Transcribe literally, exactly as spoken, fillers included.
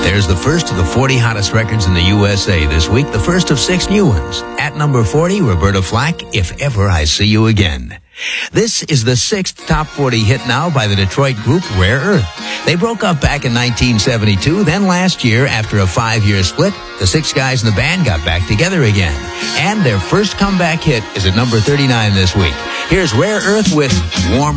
There's the first of the forty hottest records in the U S A this week, the first of six new ones. At number forty, Roberta Flack, If Ever I See You Again. This is the sixth top forty hit now by the Detroit group Rare Earth. They broke up back in nineteen seventy-two. Then last year, after a five-year split, the six guys in the band got back together again. And their first comeback hit is at number thirty-nine this week. Here's Rare Earth with Warm